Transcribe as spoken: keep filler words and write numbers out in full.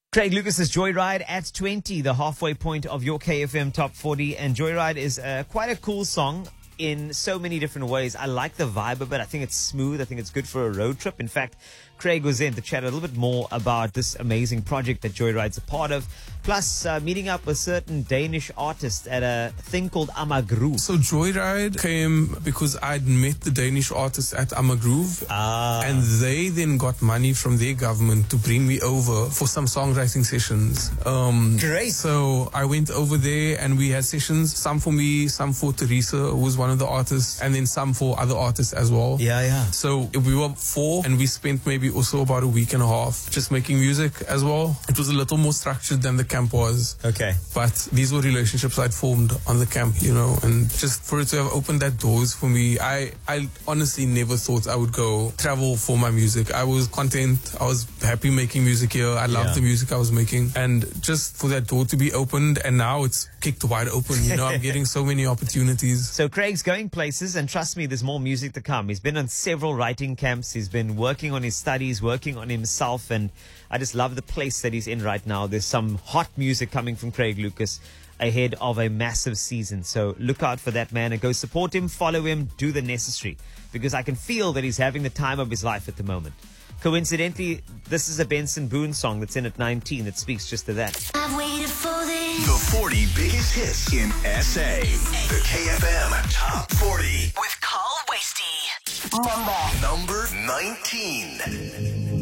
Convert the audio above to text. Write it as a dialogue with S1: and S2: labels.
S1: Craig Lucas's Joyride at twenty, the halfway point of your K F M Top forty. And Joyride is uh, quite a cool song in so many different ways. I like the vibe of it. I think it's smooth. I think it's good for a road trip. In fact, Craig was in to chat a little bit more about this amazing project that Joyride's a part of. Plus, uh, meeting up with certain Danish artists at a thing called Amagroove.
S2: So Joyride came because I'd met the Danish artists at Amagroove.
S1: Ah.
S2: And they then got money from their government to bring me over for some songwriting sessions. Um,
S1: Great.
S2: So I went over there and we had sessions, some for me, some for Teresa, who was one of the artists, and then some for other artists as well.
S1: Yeah, yeah.
S2: So we were four and we spent maybe also about a week and a half just making music as well. It was a little more structured than the camp was.
S1: Okay.
S2: But these were relationships I'd formed on the camp, you know, and just for it to have opened that doors for me, I, I honestly never thought I would go travel for my music. I was content. I was happy making music here. I loved
S1: Yeah.
S2: the music I was making. And just for that door to be opened, and now it's kicked wide open, you know, I'm getting so many opportunities.
S1: So Craig's going places, and trust me, there's more music to come. He's been on several writing camps. He's been working on his studies, working on himself, and I just love the place that he's in right now. There's some hot music coming from Craig Lucas ahead of a massive season. So look out for that, man, and go support him, follow him, do the necessary, because I can feel that he's having the time of his life at the moment. Coincidentally, this is a Benson Boone song that's in at nineteen that speaks just to that.
S3: I've waited for this.
S4: The forty biggest hits in S A. The K F M Top forty.
S3: With Carl Wasty.
S4: Number nineteen.